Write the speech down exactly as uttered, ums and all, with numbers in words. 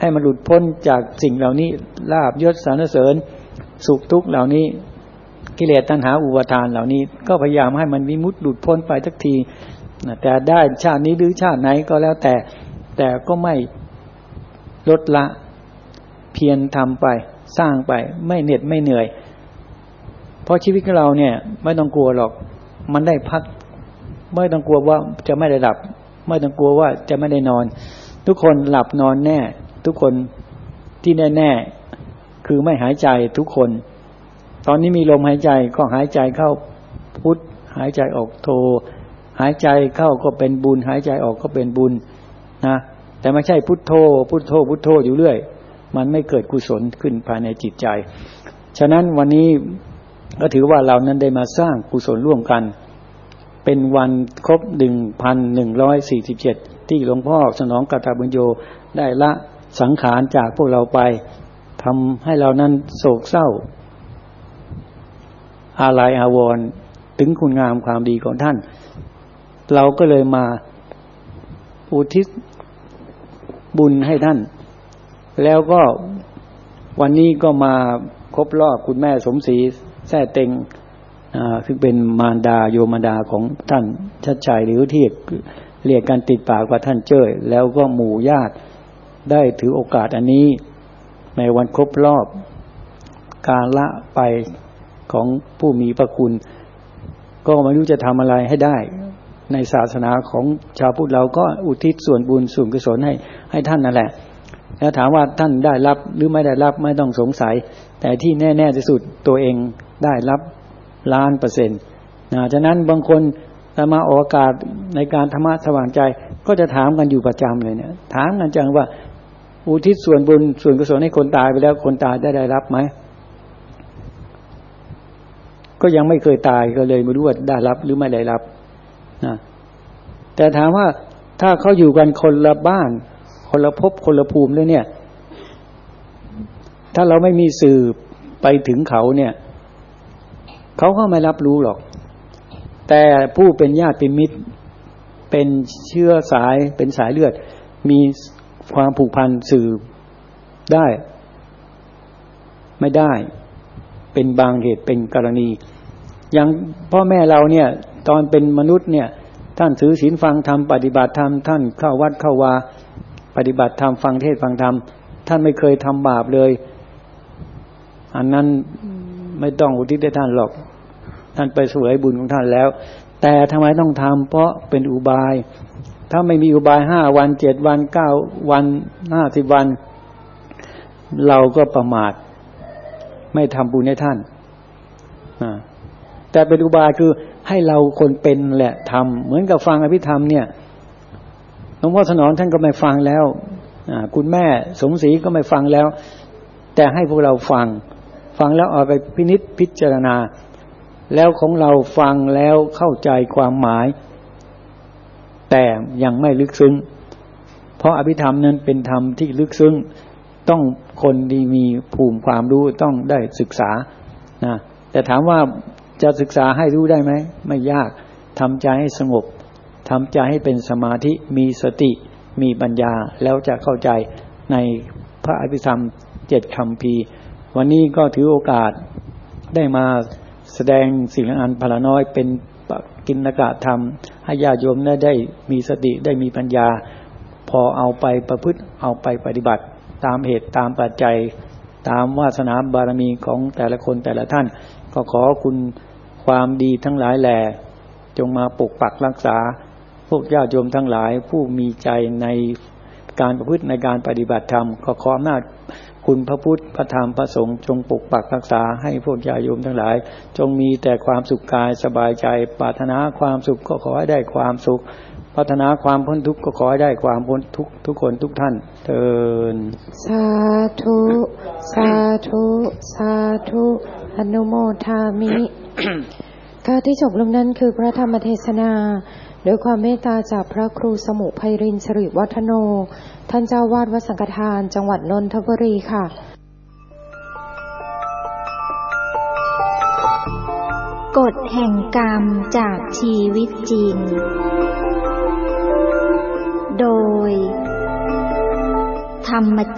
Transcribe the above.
ให้มันหลุดพ้นจากสิ่งเหล่านี้ลาภยศสรรเสริญสุขทุกข์เหล่านี้กิเลสตัณหาอุปาทานเหล่านี้ก็พยายามให้มันวิมุตติหลุดพ้นไปสักทีแต่ได้ชาตินี้หรือชาติไหนก็แล้วแต่แต่ก็ไม่ลดละเพียรทำไปสร้างไปไม่เหน็ดไม่เหนื่อยเพราะชีวิตของเราเนี่ยไม่ต้องกลัวหรอกมันได้พักไม่ต้องกลัวว่าจะไม่ได้หลับไม่ต้องกลัวว่าจะไม่ได้นอนทุกคนหลับนอนแน่ทุกคนที่แน่ๆคือไม่หายใจทุกคนตอนนี้มีลมหายใจก็หายใจเข้าพุทหายใจออกโทหายใจเข้าก็เป็นบุญหายใจออกก็เป็นบุญนะแต่ไม่ใช่พุทโธพุทโธพุทโธอยู่เรื่อยมันไม่เกิดกุศลขึ้นภายในจิตใจฉะนั้นวันนี้ก็ถือว่าเรานั้นได้มาสร้างกุศลร่วมกันเป็นวันครบ หนึ่งพันหนึ่งร้อยสี่สิบเจ็ด ที่หลวงพ่อสนองกตบุญโญได้ละสังขารจากพวกเราไปทำให้เรานั้นโศกเศร้าอาลัยอาวรณ์ถึงคุณงามความดีของท่านเราก็เลยมาอุทิศบุญให้ท่านแล้วก็วันนี้ก็มาครบรอบคุณแม่สมศรีแท้เต็งอ่าซึ่งเป็นมารดาโยมารดาของท่านชัดชัยหรือที่เรียกกันติดปากว่าท่านเจ้ยแล้วก็หมู่ญาติได้ถือโอกาสอันนี้ในวันครบรอบการละไปของผู้มีพระคุณก็ไม่รู้จะทำอะไรให้ได้ในศาสนาของชาวพุทธเราก็อุทิศส่วนบุญส่วนกุศลให้ให้ท่านนั่นแหละแล้วถามว่าท่านได้รับหรือไม่ได้รับไม่ต้องสงสัยแต่ที่แน่ๆที่สุดตัวเองได้รับล้านเปอร์เซ็นต์นะฉะนั้นบางคนถ้ามาออกอากาศในการธรรมะสว่างใจก็จะถามกันอยู่ประจำเลยเนี่ยถามกันจังว่าอุทิศส่วนบุญส่วนกุศลให้คนตายไปแล้วคนตายได้ได้รับไหมก็ยังไม่เคยตายก็เลยไม่รู้ว่าได้รับหรือไม่ได้รับนะแต่ถามว่าถ้าเขาอยู่กันคนละบ้านคนละภพคนละภูมิเลยเนี่ยถ้าเราไม่มีสื่อไปถึงเขาเนี่ยเขาก็ไม่รับรู้หรอกแต่ผู้เป็นญาติเป็นมิตรเป็นเชื้อสายเป็นสายเลือดมีความผูกพันสื่อได้ไม่ได้เป็นบางเหตุเป็นกรณีอย่างพ่อแม่เราเนี่ยตอนเป็นมนุษย์เนี่ยท่านถือศีลฟังธรรมปฏิบัติธรรมท่านเข้าวัดเข้าวาปฏิบัติธรรมฟังเทศฟังธรรมท่านไม่เคยทำบาปเลยอันนั้นไม่ต้องอุทิศให้ท่านหรอกท่านไปเสวยบุญของท่านแล้วแต่ทำไมต้องทำเพราะเป็นอุบายถ้าไม่มีอุบายห้าวันเจ็ดวันเก้าวันห้าสิบวันเราก็ประมาทไม่ทำบุญให้ท่านแต่เป็นอุบายคือให้เราคนเป็นแหละทำเหมือนกับฟังอภิธรรมเนี่ยหลวงพ่อสนองท่านก็ไม่ฟังแล้วคุณแม่สมศรีก็ไม่ฟังแล้วแต่ให้พวกเราฟังฟังแล้วเอาไปพินิจพิจารณาแล้วของเราฟังแล้วเข้าใจความหมายแต่ยังไม่ลึกซึ้งเพราะอภิธรรมนั้นเป็นธรรมที่ลึกซึ้งต้องคนที่มีภูมิความรู้ต้องได้ศึกษานะแต่ถามว่าจะศึกษาให้รู้ได้ไหมไม่ยากทำใจให้สงบทำใจให้เป็นสมาธิมีสติมีปัญญาแล้วจะเข้าใจในพระอภิธรรมเจ็ดคำพีวันนี้ก็ถือโอกาสได้มาแสดงสิ่งอันพลาน้อยเป็นกิณกะธรรมให้ญาติโยมได้ได้มีสติได้มีปัญญาพอเอาไปประพฤติเอาไปปฏิบัติตามเหตุตามปัจจัยตามวาสนาบารมีของแต่ละคนแต่ละท่านก็ขอคุณความดีทั้งหลายแหล่จงมาปกปักรักษาพวกญาติโยมทั้งหลายผู้มีใจในการประพฤติในการปฏิบัติธรรมก็ขออำนาจคุณพระพุทธพระธรรมพระสงฆ์จงปกปักรักษาให้พวกญาติโยมทั้งหลายจงมีแต่ความสุขกายสบายใจปรารถนาความสุขก็ขอให้ได้ความสุขปรารถนาความพ้นทุกข์ก็ขอให้ได้ความพ้นทุกข์ทุกคนทุกท่านเทอญสาธุสาธุสาธุอนุโมทามิ การที่จบลงนั้นคือพระธรรมเทศนาโดยความเมตตาจากพระครูสมุไพรินทร์สิริวัฒโนท่านเจ้าวาดวัดสังฆทานจังหวัดนนทบุรีค่ะกฎแห่งกรรมจากชีวิตจริงโดยธรรม